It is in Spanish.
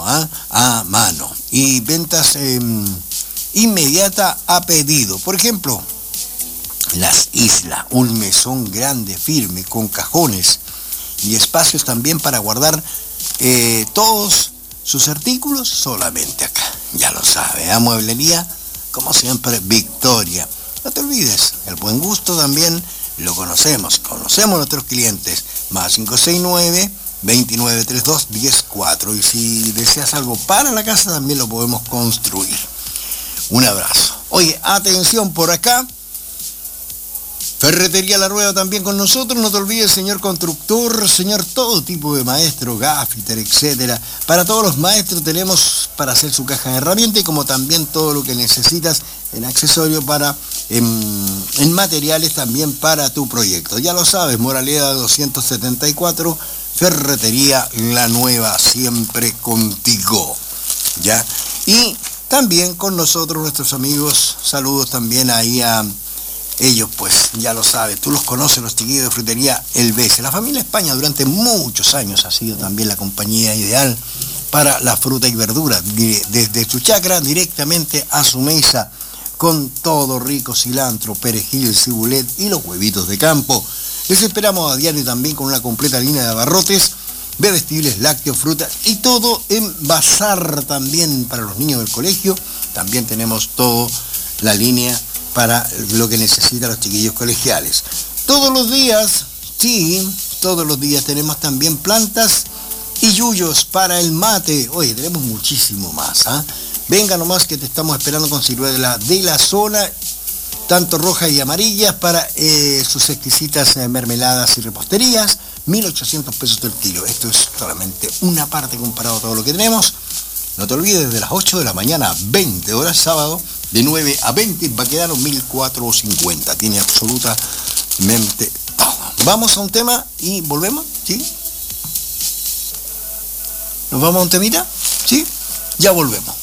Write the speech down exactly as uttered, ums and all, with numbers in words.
¿ah? A mano. Y ventas eh, inmediata a pedido. Por ejemplo, Las Islas, un mesón grande, firme, con cajones y espacios también para guardar eh, todos sus artículos solamente acá. Ya lo sabe, a Mueblería, como siempre, Victoria. No te olvides, el buen gusto también lo conocemos, conocemos a nuestros clientes. Más cinco seis nueve, veintinueve treinta y dos, diez cuatro. Y si deseas algo para la casa, también lo podemos construir. Un abrazo. Oye, atención por acá. Ferretería La Rueda también con nosotros. No te olvides, señor constructor, señor todo tipo de maestro, gaffiter, etcétera. Para todos los maestros tenemos para hacer su caja de herramientas y como también todo lo que necesitas en accesorio para, en, en materiales también para tu proyecto. Ya lo sabes, Moraleda doscientos setenta y cuatro, Ferretería La Nueva, siempre contigo. ¿Ya? Y también con nosotros nuestros amigos, saludos también ahí a ellos, pues ya lo sabes, tú los conoces, los chiquillos de Frutería El Bese. La familia España durante muchos años ha sido también la compañía ideal para la fruta y verdura, desde su chacra directamente a su mesa, con todo rico cilantro, perejil, cibulet y los huevitos de campo. Les esperamos a diario también con una completa línea de abarrotes, bebestibles, lácteos, frutas y todo en bazar también para los niños del colegio. También tenemos toda la línea para lo que necesitan los chiquillos colegiales. Todos los días, sí, todos los días tenemos también plantas y yuyos para el mate. Oye, tenemos muchísimo más, ¿ah? ¿eh? Venga nomás que te estamos esperando con ciruela de la zona, tanto rojas y amarillas, para eh, sus exquisitas eh, mermeladas y reposterías. mil ochocientos pesos del kilo. Esto es solamente una parte comparado a todo lo que tenemos. No te olvides, desde las ocho de la mañana, veinte horas sábado, de nueve a veinte, va a quedar mil cuatrocientos cincuenta. Tiene absolutamente todo. Vamos a un tema y volvemos, ¿sí? ¿Nos vamos a un temita? ¿Sí? Ya volvemos.